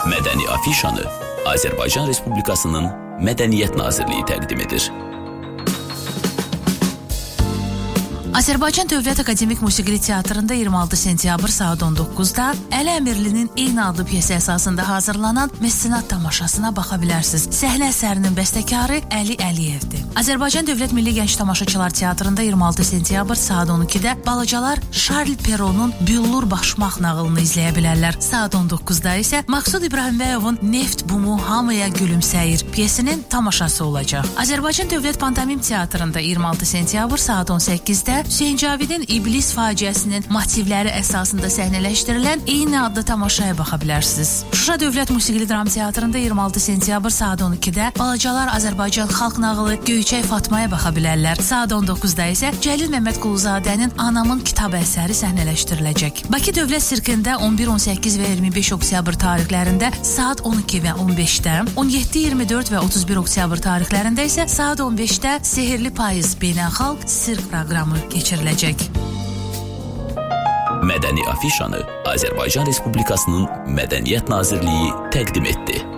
Mədəni afişanı Azərbaycan Respublikasının Mədəniyyət Nazirliyi təqdim edir. Azərbaycan Dövlət Akademik Musiqili Teatrında 26 sentyabr saat 19-da Əli Əmirlinin eyni adlı piyesi əsasında hazırlanan Mesenat tamaşasına baxa bilərsiniz. Səhnə əsərinin bəstəkarı Əli Əliyevdir. Azərbaycan Dövlət Milli Gənc Tamaşaçılar Teatrında 26 sentyabr saat 12-də balacalar Charles Perrault'un Büllur Başmaq nağılını izləyə bilərlər. Saat 19-da isə Maqsud İbrahimbəyovun Neft bumu hamıya gülümsəyir piyesinin tamaşası olacaq. Azərbaycan Dövlət Pantomim Teatrında 26 sentyabr saat 18-də Hüseyn Cavidin İblis faciəsinin motivləri əsasında səhnələşdirilən eyni adlı tamaşaya baxa bilərsiniz. Şuşa Dövlət Musiqili Dram Teatrında 26 sentyabr saat 12-də balacalar Azərbaycan xalq nağılı Göyçək Fatmaya baxa bilərlər. Saat 19-da isə Cəlil Məmmədquluzadənin Anamın kitabı əsəri səhnələşdiriləcək. Bakı Dövlət Sirkində 11, 18 və 25 oktyabr tarixlərində saat 12 və 15-də, 17, 24 və 31 oktyabr tarixlərində isə saat 15-də Sehirli Payız beynəlxalq sirk proqramı keçiriləcək. Mədəni afişanı Azərbaycan Respublikasının Mədəniyyət Nazirliyi təqdim etdi.